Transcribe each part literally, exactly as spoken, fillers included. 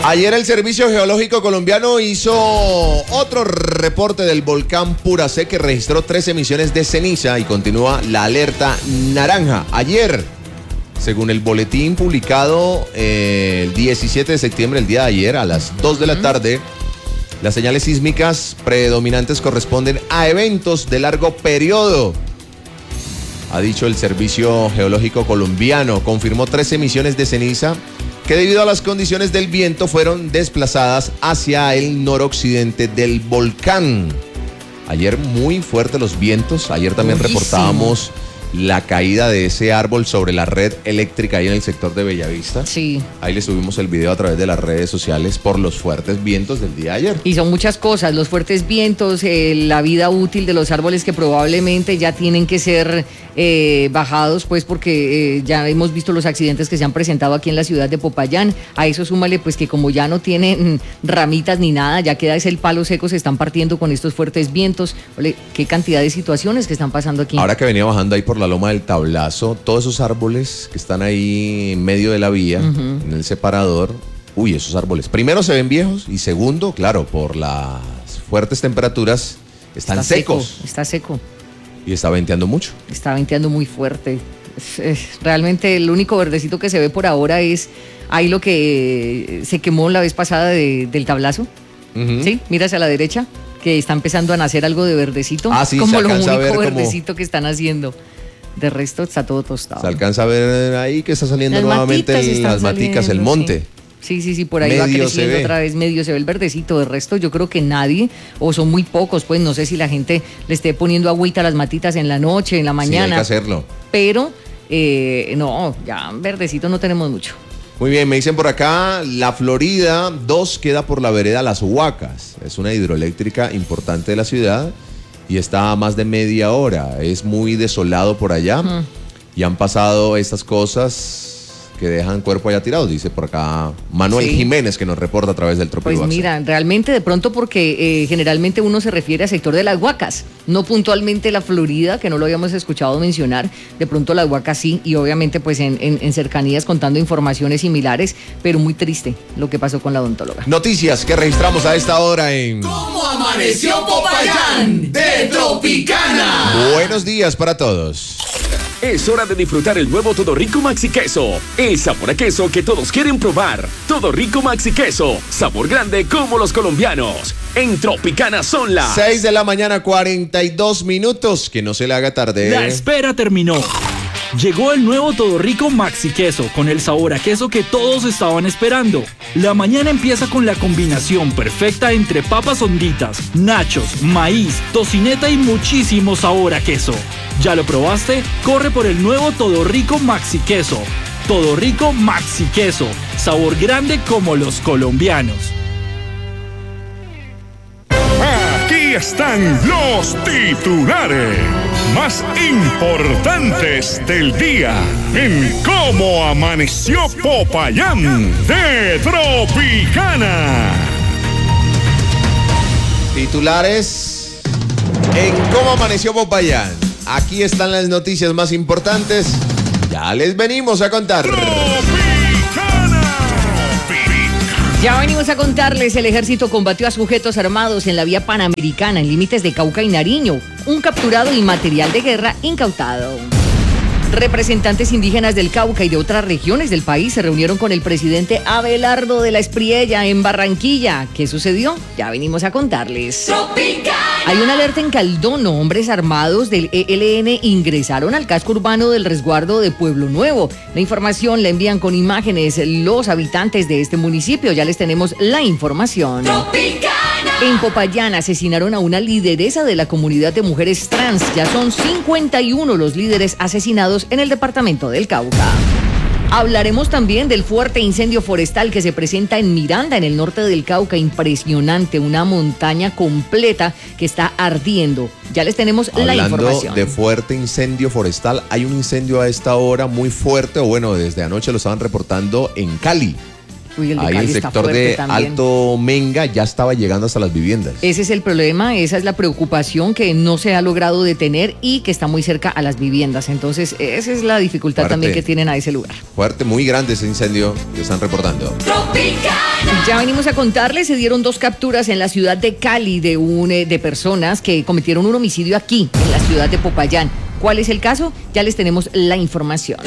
Ayer el Servicio Geológico Colombiano hizo otro reporte del volcán Puracé que registró tres emisiones de ceniza y continúa la alerta naranja. Ayer, según el boletín publicado eh, el diecisiete de septiembre, el día de ayer, a las dos de la tarde, las señales sísmicas predominantes corresponden a eventos de largo periodo. Ha dicho el Servicio Geológico Colombiano, confirmó tres emisiones de ceniza que debido a las condiciones del viento fueron desplazadas hacia el noroccidente del volcán. Ayer muy fuertes los vientos, ayer también Buenísimo. reportábamos la caída de ese árbol sobre la red eléctrica ahí en el sector de Bellavista. Sí. Ahí le subimos el video a través de las redes sociales por los fuertes vientos del día de ayer. Y son muchas cosas, los fuertes vientos, eh, la vida útil de los árboles que probablemente ya tienen que ser eh, bajados, pues porque eh, ya hemos visto los accidentes que se han presentado aquí en la ciudad de Popayán. A eso súmale pues que como ya no tienen ramitas ni nada, ya queda ese el palo seco, se están partiendo con estos fuertes vientos. Ole, qué cantidad de situaciones que están pasando aquí. Ahora que venía bajando ahí por la loma del Tablazo, todos esos árboles que están ahí en medio de la vía, uh-huh. en el separador, uy, esos árboles, primero se ven viejos y segundo, claro, por las fuertes temperaturas, están está secos. Seco, está seco. Y está venteando mucho. Está venteando muy fuerte. Es, es, realmente el único verdecito que se ve por ahora es ahí lo que se quemó la vez pasada de, del Tablazo. Uh-huh. Sí, mira hacia la derecha, que está empezando a nacer algo de verdecito. Ah, sí, como se lo único a ver verdecito como... que están haciendo. De resto está todo tostado. Se alcanza a ver ahí que está saliendo las nuevamente matitas el, las maticas, el monte. Sí, sí, sí, por ahí medio va creciendo otra vez, medio se ve el verdecito. De resto yo creo que nadie, o son muy pocos, pues no sé si la gente le esté poniendo agüita a las matitas en la noche, en la mañana. Sí, hay que hacerlo. Pero, eh, no, ya verdecito no tenemos mucho. Muy bien, me dicen por acá, la Florida dos queda por la vereda Las Huacas. Es una hidroeléctrica importante de la ciudad y está a más de media hora. Es muy desolado por allá uh-huh. y han pasado estas cosas que dejan cuerpo allá tirado, dice por acá Manuel sí. Jiménez, que nos reporta a través del Tropical. Pues mira, realmente de pronto porque eh, generalmente uno se refiere al sector de Las Huacas, no puntualmente la Florida, que no lo habíamos escuchado mencionar, de pronto Las Huacas sí, y obviamente pues en, en, en cercanías contando informaciones similares, pero muy triste lo que pasó con la odontóloga. Noticias que registramos a esta hora en ¿Cómo amaneció Popayán? De Tropicana. Buenos días para todos. Es hora de disfrutar el nuevo Todo Rico Maxi Queso. El sabor a queso que todos quieren probar. Todo Rico Maxi Queso. Sabor grande como los colombianos. En Tropicana son las seis de la mañana, cuarenta y dos minutos. Que no se le haga tarde. La espera terminó. Llegó el nuevo Todo Rico Maxi Queso con el sabor a queso que todos estaban esperando. La mañana empieza con la combinación perfecta entre papas honditas, nachos, maíz, tocineta y muchísimo sabor a queso. ¿Ya lo probaste? Corre por el nuevo Todo Rico Maxi Queso. Todo Rico Maxi Queso. Sabor grande como los colombianos. Aquí están los titulares más importantes del día en Cómo Amaneció Popayán de Tropicana. Titulares en Cómo Amaneció Popayán. Aquí están las noticias más importantes. Ya les venimos a contar. Ya venimos a contarles, el ejército combatió a sujetos armados en la vía panamericana en límites de Cauca y Nariño. Un capturado y material de guerra incautado. Representantes indígenas del Cauca y de otras regiones del país se reunieron con el presidente Abelardo de la Espriella en Barranquilla. ¿Qué sucedió? Ya venimos a contarles. Tropicana. Hay una alerta en Caldono. Hombres armados del E L N ingresaron al casco urbano del resguardo de Pueblo Nuevo. La información la envían con imágenes los habitantes de este municipio. Ya les tenemos la información. Tropicana. En Popayán asesinaron a una lideresa de la comunidad de mujeres trans. Ya son cincuenta y uno los líderes asesinados en el departamento del Cauca. Hablaremos también del fuerte incendio forestal que se presenta en Miranda, en el norte del Cauca. Impresionante, una montaña completa que está ardiendo. Ya les tenemos Hablando la información. Hablando de fuerte incendio forestal, hay un incendio a esta hora muy fuerte, o bueno, desde anoche lo estaban reportando en Cali. Uy, el de Ahí Cali el está sector fuerte de también. Alto Menga ya estaba llegando hasta las viviendas. Ese es el problema, esa es la preocupación que no se ha logrado detener y que está muy cerca a las viviendas. Entonces, esa es la dificultad Fuerte. también que tienen a ese lugar. Fuerte, muy grande ese incendio que están reportando. Tropicana. Ya venimos a contarles, se dieron dos capturas en la ciudad de Cali de, un, eh, de personas que cometieron un homicidio aquí, en la ciudad de Popayán. ¿Cuál es el caso? Ya les tenemos la información.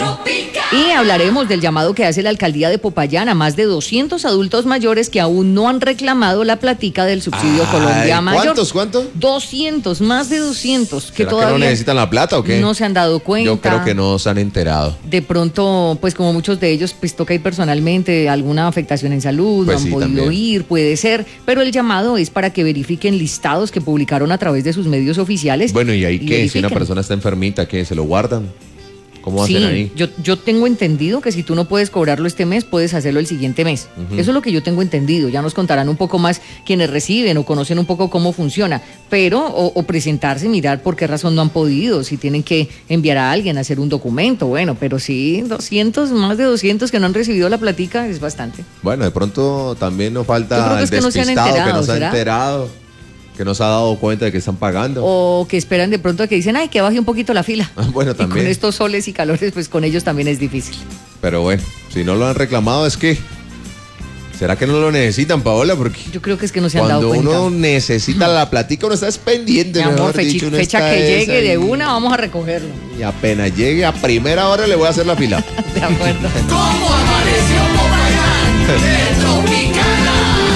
Y hablaremos del llamado que hace la alcaldía de Popayán a más de doscientos adultos mayores que aún no han reclamado la platica del subsidio Ay, Colombia Mayor. ¿Cuántos, cuántos? doscientos, más de doscientos, que ¿Será todavía que no necesitan la plata o qué? no se han dado cuenta. Yo creo que no se han enterado. De pronto, pues como muchos de ellos, pues toca ir personalmente, alguna afectación en salud, Pues no han sí, podido también. ir, puede ser, pero el llamado es para que verifiquen listados que publicaron a través de sus medios oficiales. Bueno, ¿y ahí qué? Si verifiquen. una persona está enfermita, ¿qué? ¿Se lo guardan? ¿Cómo hacen Sí, ahí? yo, yo tengo entendido que si tú no puedes cobrarlo este mes, puedes hacerlo el siguiente mes. Ujú. Eso es lo que yo tengo entendido. Ya nos contarán un poco más quienes reciben o conocen un poco cómo funciona. Pero, o, o presentarse, mirar por qué razón no han podido, si tienen que enviar a alguien a hacer un documento, bueno, pero sí, doscientos, más de doscientos que no han recibido la platica es bastante. Bueno, de pronto también nos Yo creo falta que el es que no se han despistado que enterado, nos ha ¿será? enterado, que nos ha dado cuenta de que están pagando. O que esperan de pronto a que dicen, ay, que baje un poquito la fila. Bueno, Y también. con estos soles y calores, pues con ellos también es difícil. Pero bueno, si no lo han reclamado es que... ¿Será que no lo necesitan, Paola? Porque Yo creo que es que no se han dado cuando cuenta. uno necesita la platica, uno está pendiente, Mi amor, mejor fechi- dicho, uno fecha está que es llegue de ahí. una, vamos a recogerlo. Y apenas llegue a primera hora le voy a hacer la fila. De acuerdo. ¿Cómo amaneció Popayán? De Tropicana.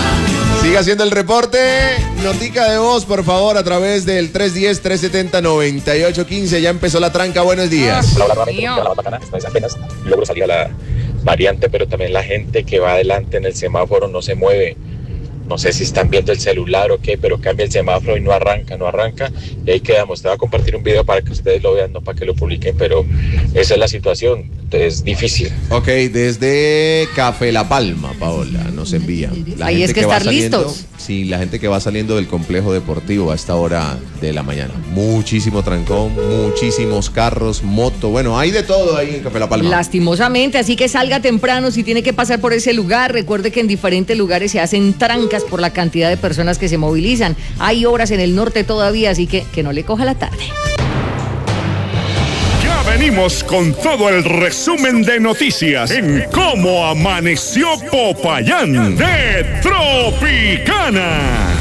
Siga haciendo el reporte. Notica de voz, por favor, a través del tres uno cero, tres siete cero, nueve ocho uno cinco. Ya empezó la tranca. Buenos días. Hola, nuevamente, Mío. la bacana, esta vez apenas logro salir a la variante, pero también la gente que va adelante en el semáforo no se mueve. No sé si están viendo el celular o qué, pero cambia el semáforo y no arranca, no arranca. Y ahí quedamos. Te voy a compartir un video para que ustedes lo vean, no para que lo publiquen, pero esa es la situación. Es difícil. Ok, desde Café La Palma, Paola, nos envía. La Ahí gente es que va estar saliendo- listos. Sí, la gente que va saliendo del complejo deportivo a esta hora de la mañana. Muchísimo trancón, muchísimos carros, moto. Bueno, hay de todo ahí en Café La Palma. Lastimosamente, así que salga temprano si tiene que pasar por ese lugar. Recuerde que en diferentes lugares se hacen trancas por la cantidad de personas que se movilizan. Hay obras en el norte todavía, así que que no le coja la tarde. Ya venimos con todo el resumen de noticias en Cómo Amaneció Popayán de Tropicana.